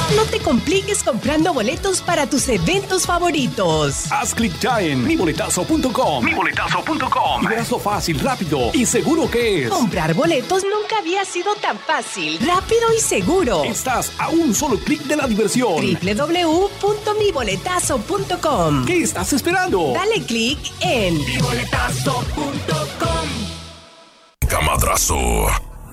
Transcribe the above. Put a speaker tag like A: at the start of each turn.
A: No te compliques comprando boletos para tus eventos favoritos.
B: Haz clic ya en miboletazo.com. Y verás lo fácil, rápido y seguro que es.
A: Comprar boletos nunca había sido tan fácil, rápido y seguro.
B: Estás a un solo clic de la diversión.
A: www.miboletazo.com.
B: ¿Qué estás esperando?
A: Dale clic en
C: miboletazo.com.
D: Camadrazo.